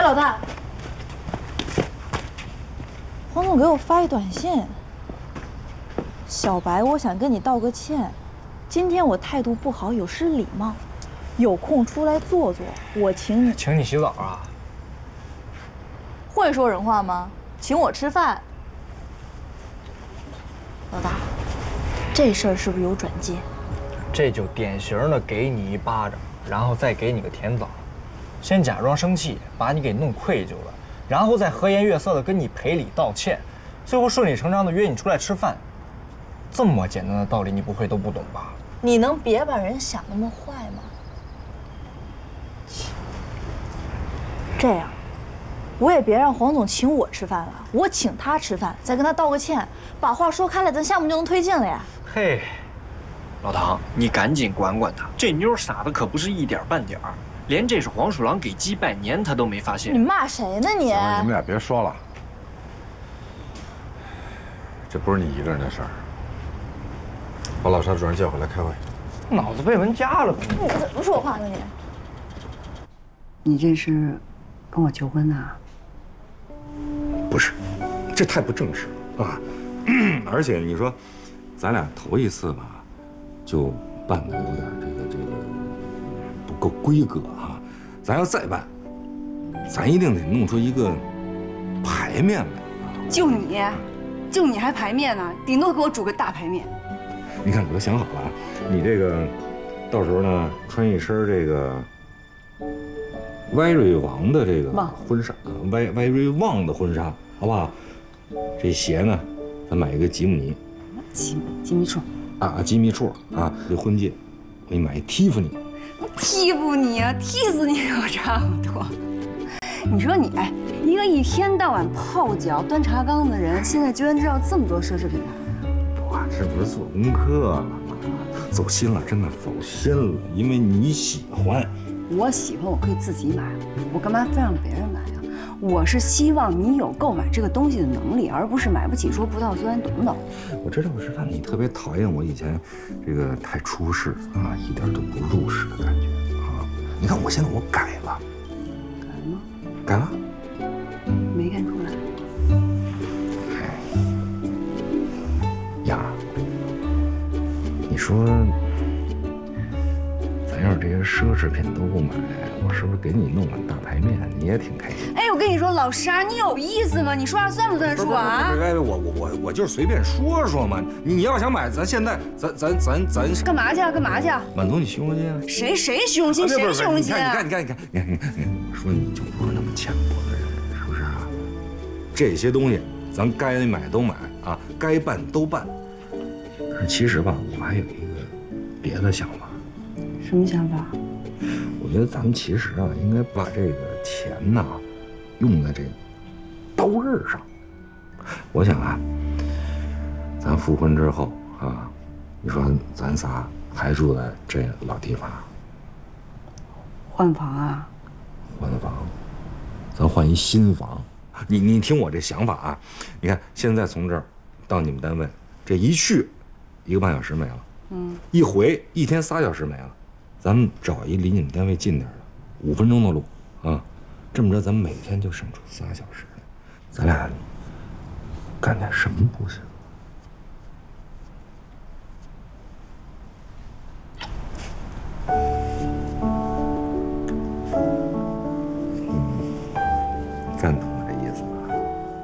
老大，黄总给我发一短信。小白，我想跟你道个歉，今天我态度不好，有失礼貌，有空出来坐坐，我请你。 请你洗澡啊？ 会说人话吗？请我吃饭。老大，这事儿是不是有转接？ 这就典型的给你一巴掌，然后再给你个甜枣，先假装生气，把你给弄愧疚了，然后再和颜悦色的跟你赔礼道歉，最后顺理成章的约你出来吃饭。这么简单的道理，你不会都不懂吧？ 你能别把人想那么坏吗？这样，我也别让黄总请我吃饭了，我请他吃饭，再跟他道个歉，把话说开了，咱项目就能推进了呀。 嘿，老唐，你赶紧管管他，这妞傻的可不是一点半点儿，连这是黄鼠狼给鸡拜年他都没发现。 你骂谁呢你？ 行了，你们俩别说了，这不是你一个人的事儿。把老沙主任叫回来开会。 脑子被蚊夹了吧？ 你怎么说话呢你？ 你这是跟我求婚呐？ 不是，这太不正式了啊！而且你说，咱俩头一次吧，就办的有点这个不够规格啊！咱要再办，咱一定得弄出一个排面来啊！ 就你还排面呢？顶多给我煮个大排面。 你看，我都想好了啊，你这个到时候呢，穿一身这个歪瑞王的这个婚纱啊，歪瑞旺的婚纱，好不好？这鞋呢，咱买一个吉姆尼， 吉米处啊，吉米处啊，这婚戒，我给你买一蒂芙尼。 踢不你啊，踢死你都差不多。你说你哎，一个一天到晚泡脚端茶缸的人，现在居然知道这么多奢侈品牌。 哇，这不是做功课了吗？走心了，真的走心了，因为你喜欢。 我喜欢，我可以自己买，我干嘛非让别人买啊？我是希望你有购买这个东西的能力，而不是买不起说葡萄酸，懂不懂？ 我知道，你特别讨厌我以前这个太出世啊，一点都不入世的感觉啊。你看我现在我改了， 改了吗？ 改了， 没看出来。 雅，你说咱要是这些奢侈品都不买，我是不是给你弄碗大排面，你也挺开心？ 哎，我跟你说，老沙，你有意思吗？你说话算不算数啊？ 我就是随便说说嘛。你要想买，咱现在咱干嘛去啊？干嘛去啊？ 满足你虚荣心啊？ 谁虚荣心？谁虚荣心啊？ 你看，我说你就不是那么浅薄的人，是不是啊？这些东西咱该买都买啊，该办都办。其实吧，我还有一个别的想法。 什么想法？ 我觉得咱们其实啊，应该把这个钱呐，用在这个刀刃上。我想啊，咱复婚之后啊，你说咱仨还住在这老地方， 换房啊？ 换房，咱换一新房。你听我这想法啊，你看现在从这儿到你们单位，这一去1个半小时没了，一回1天3小时没了。咱们找一离你们单位近点的，5分钟的路啊，这么着咱们每天就省出3小时来，咱俩干点什么不行？赞同。